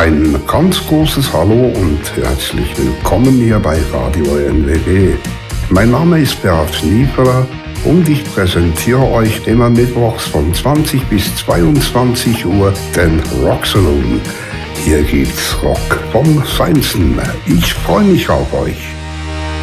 Ein ganz großes Hallo und herzlich willkommen hier bei Radio NWG. Mein Name ist Beat Nieferer und ich präsentiere euch immer mittwochs von 20 bis 22 Uhr den Rock Saloon. Hier gibt's Rock vom Feinsten. Ich freue mich auf euch.